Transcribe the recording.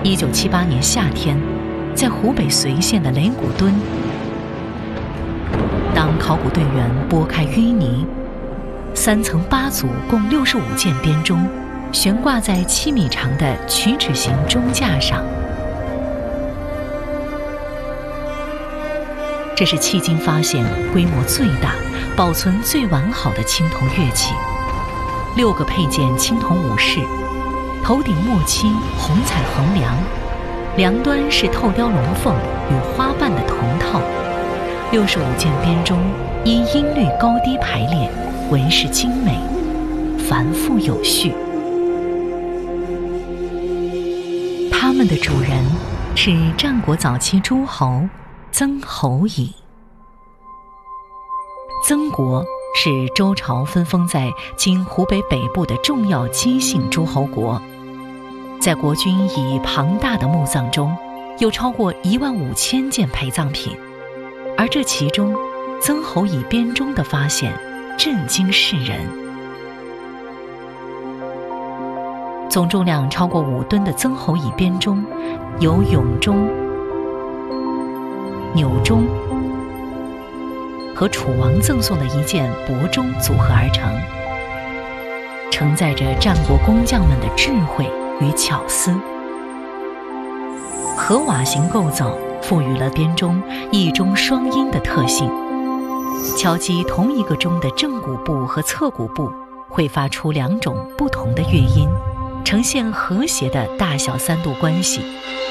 1978年夏天，在湖北随县的雷古墩，当考古队员拨开淤泥，3层8组共65件编钟悬挂在7米长的曲尺形钟架上。这是迄今发现规模最大、保存最完好的青铜乐器，6个配件青铜武士，头顶墨漆红彩横梁，梁端是透雕龙凤与花瓣的铜套，65件编钟依音律高低排列，纹饰精美，繁复有序。他们的主人是战国早期诸侯曾侯乙。曾国是周朝分封在今湖北北部的重要姬姓诸侯国，在国君以庞大的墓葬中，有超过15000件陪葬品，而这其中，曾侯乙编钟的发现震惊世人。总重量超过5吨的曾侯乙编钟，由俑钟、钮钟和楚王赠送的一件帛钟组合而成，承载着战国工匠们的智慧与巧思。河瓦形构造赋予了编钟一钟双音的特性，敲击同一个钟的正鼓部和侧鼓部会发出2种不同的乐音，呈现和谐的大小3度关系，